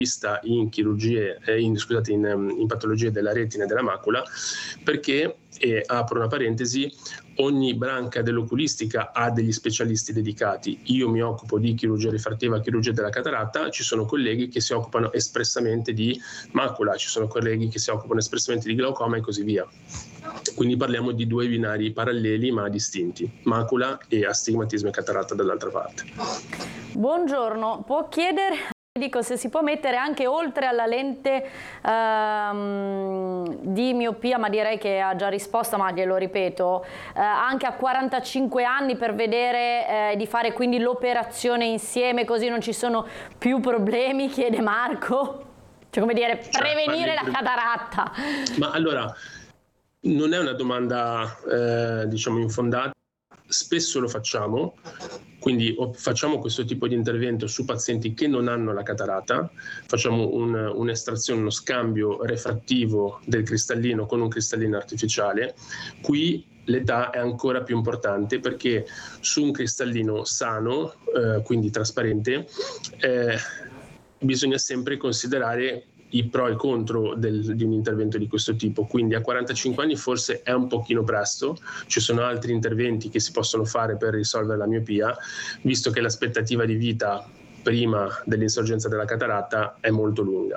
in chirurgie, in patologie della retina e della macula, perché, apro una parentesi, ogni branca dell'oculistica ha degli specialisti dedicati. Io mi occupo di chirurgia rifrattiva, chirurgia della cataratta, ci sono colleghi che si occupano espressamente di macula, ci sono colleghi che si occupano espressamente di glaucoma e così via. Quindi parliamo di due binari paralleli ma distinti, macula e astigmatismo e cataratta dall'altra parte. Buongiorno, può chiedere... Dico, se si può mettere anche oltre alla lente di miopia, ma direi che ha già risposto, ma glielo ripeto, anche a 45 anni per vedere di fare quindi l'operazione insieme, così non ci sono più problemi, chiede Marco. Cioè, come dire, prevenire la cataratta. Ma allora, non è una domanda diciamo infondata, spesso lo facciamo. Quindi facciamo questo tipo di intervento su pazienti che non hanno la cataratta, facciamo un'estrazione, uno scambio refrattivo del cristallino con un cristallino artificiale. Qui l'età è ancora più importante perché su un cristallino sano, quindi trasparente, bisogna sempre considerare i pro e i contro di un intervento di questo tipo. Quindi a 45 anni forse è un pochino presto, ci sono altri interventi che si possono fare per risolvere la miopia, visto che l'aspettativa di vita prima dell'insorgenza della cataratta è molto lunga.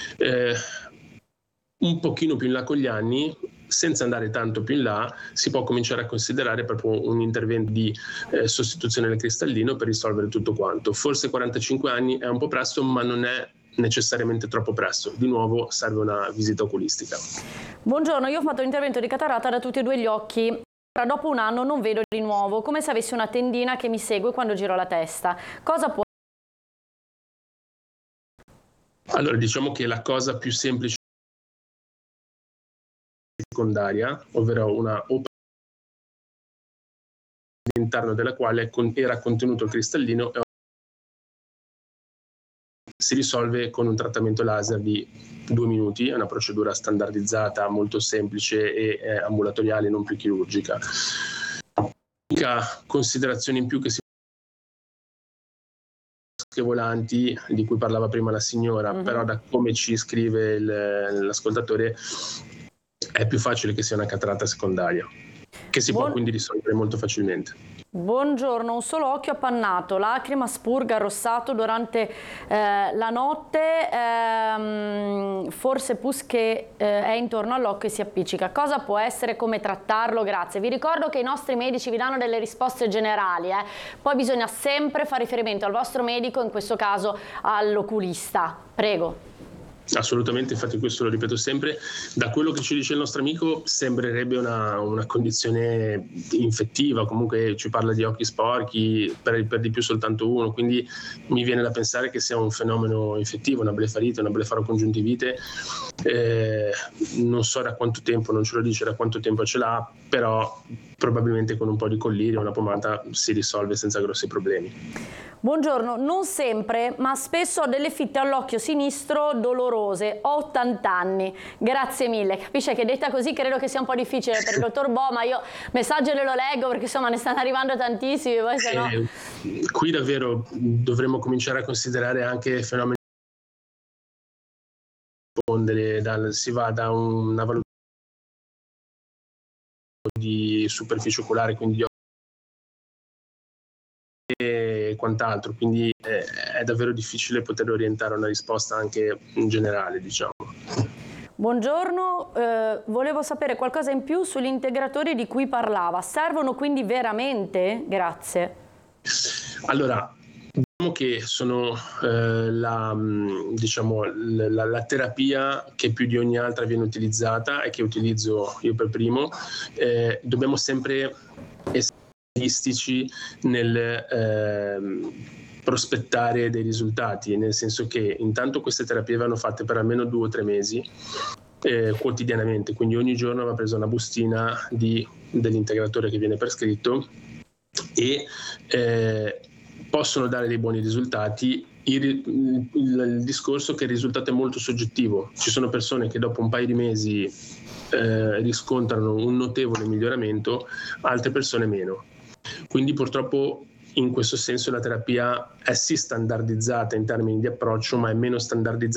Un pochino più in là con gli anni, senza andare tanto più in là, si può cominciare a considerare proprio un intervento di sostituzione del cristallino per risolvere tutto quanto. Forse 45 anni è un po' presto, ma non è necessariamente troppo presto. Di nuovo serve una visita oculistica. Buongiorno, io ho fatto l'intervento di cataratta da tutti e due gli occhi. Dopo un anno non vedo di nuovo, come se avessi una tendina che mi segue quando giro la testa. Cosa può... Allora, diciamo che la cosa più semplice secondaria, ovvero una opera all'interno della quale era contenuto il cristallino, si risolve con un trattamento laser di 2 minuti, è una procedura standardizzata, molto semplice e ambulatoriale, non più chirurgica. L'unica considerazione in più che si volanti, di cui parlava prima la signora, però da come ci scrive l'ascoltatore è più facile che sia una cataratta secondaria, che si può quindi risolvere molto facilmente. Buongiorno, un solo occhio appannato, lacrima, spurga, arrossato durante la notte, forse pus che è intorno all'occhio e si appiccica. Cosa può essere, come trattarlo? Grazie. Vi ricordo che i nostri medici vi danno delle risposte generali, poi bisogna sempre fare riferimento al vostro medico, in questo caso all'oculista. Prego. Assolutamente, infatti questo lo ripeto sempre, da quello che ci dice il nostro amico sembrerebbe una condizione infettiva, comunque ci parla di occhi sporchi, per di più soltanto uno, quindi mi viene da pensare che sia un fenomeno infettivo, una blefarite, una blefarocongiuntivite, non so da quanto tempo, non ce lo dice da quanto tempo ce l'ha, però probabilmente con un po' di collirio, una pomata si risolve senza grossi problemi. Buongiorno, non sempre, ma spesso ho delle fitte all'occhio sinistro dolorose, ho 80 anni, grazie mille. Capisce che detta così credo che sia un po' difficile per il dottor Bo, ma io messaggio lo leggo perché insomma ne stanno arrivando tantissimi, poi se no... Qui davvero dovremmo cominciare a considerare anche fenomeni si va da una valutazione di superficie oculare, quindi di e quant'altro, quindi è davvero difficile poter orientare una risposta anche in generale, diciamo. Buongiorno, volevo sapere qualcosa in più sugli integratori di cui parlava. Servono quindi veramente? Grazie. Allora, diciamo che sono la terapia che più di ogni altra viene utilizzata e che utilizzo io per primo. Dobbiamo sempre essere realistici nel prospettare dei risultati, nel senso che intanto queste terapie vanno fatte per almeno 2 o 3 mesi quotidianamente, quindi ogni giorno va presa una bustina dell'integratore che viene prescritto e possono dare dei buoni risultati. Il discorso è che il risultato è molto soggettivo, ci sono persone che dopo un paio di mesi riscontrano un notevole miglioramento, altre persone meno. Quindi purtroppo in questo senso la terapia è sì standardizzata in termini di approccio, ma è meno standardizzata